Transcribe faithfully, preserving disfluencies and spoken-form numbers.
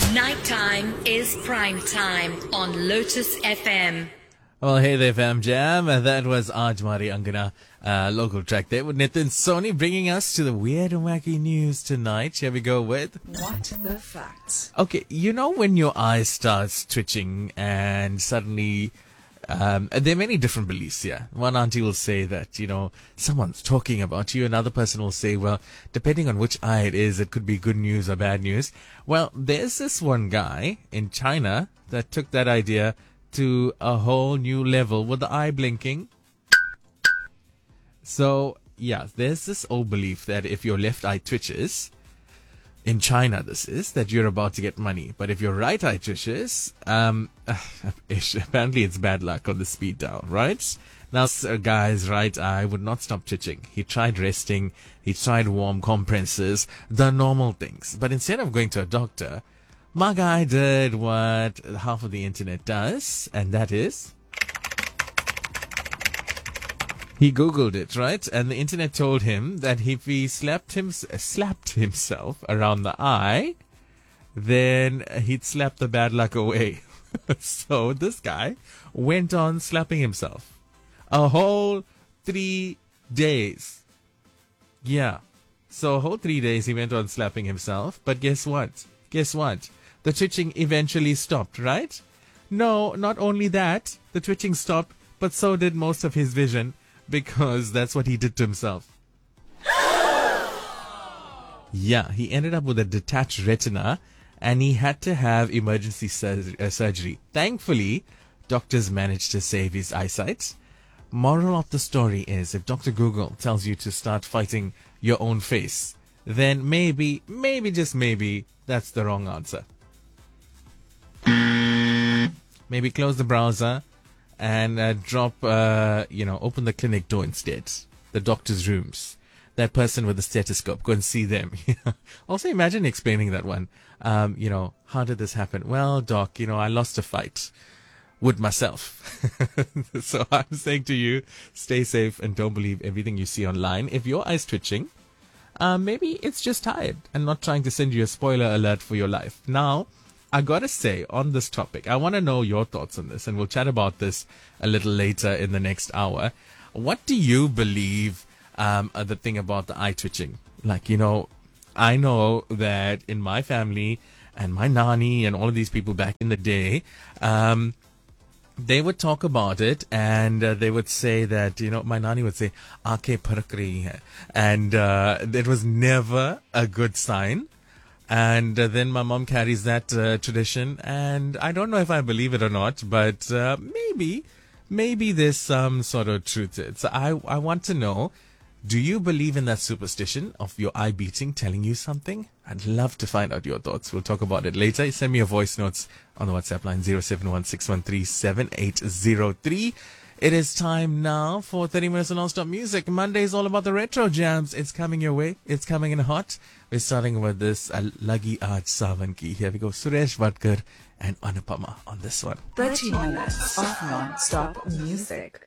Nighttime is prime time on Lotus F M. Well, hey there, fam jam. That was Aaj Mari Angana, uh, local track there with Nitin Soni, bringing us to the weird and wacky news tonight. Shall we go with What the Facts? Okay, you know when your eyes starts twitching and suddenly, um, there are many different beliefs here. One auntie will say that, you know, someone's talking about you. Another person will say, well, depending on which eye it is, it could be good news or bad news. Well, there's this one guy in China that took that idea to a whole new level with the eye blinking. So, yeah, there's this old belief that if your left eye twitches, in China this is, that you're about to get money. But if your right eye twitches, um, apparently it's bad luck on the speed dial, right? Now, this guy's right eye would not stop twitching. He tried resting, he tried warm compresses, the normal things. But instead of going to a doctor, my guy did what half of the internet does, and that is, he Googled it, right? And the internet told him that if he slapped him, slapped himself around the eye, then he'd slap the bad luck away. So this guy went on slapping himself a whole three days. Yeah. So a whole three days he went on slapping himself. But guess what? Guess what? The twitching eventually stopped, right? No, not only that, the twitching stopped, but so did most of his vision, because that's what he did to himself. Yeah, he ended up with a detached retina, and he had to have emergency sur- uh, surgery. Thankfully, doctors managed to save his eyesight. Moral of the story is, if Doctor Google tells you to start fighting your own face, then maybe, maybe, just maybe, that's the wrong answer. Maybe close the browser and uh, drop, uh, you know, open the clinic door instead. The doctor's rooms. That person with the stethoscope. Go and see them. Also, imagine explaining that one. Um, you know, how did this happen? Well, doc, you know, I lost a fight with myself. So I'm saying to you, stay safe and don't believe everything you see online. If your eye's twitching, uh, maybe it's just tired and not trying to send you a spoiler alert for your life. Now, I gotta say, on this topic, I want to know your thoughts on this, and we'll chat about this a little later in the next hour. What do you believe, um, uh, the thing about the eye twitching? Like, you know, I know that in my family and my nani and all of these people back in the day, um, they would talk about it, and uh, they would say that, you know, my nani would say, "Aankhein pharak rahi hai," and uh, it was never a good sign. And uh, then my mom carries that uh, tradition, and I don't know if I believe it or not, but uh, maybe, maybe there's some sort of truth to it. So I, I want to know, do you believe in that superstition of your eye beating telling you something? I'd love to find out your thoughts. We'll talk about it later. Send me your voice notes on the WhatsApp line zero seven one six one three seven eight zero three. It is time now for thirty minutes of non-stop music. Monday is all about the retro jams. It's coming your way. It's coming in hot. We're starting with this uh, Lagi Aaj Savan Ki. Here we go. Suresh Vatkar and Anupama on this one. thirty minutes of non-stop music.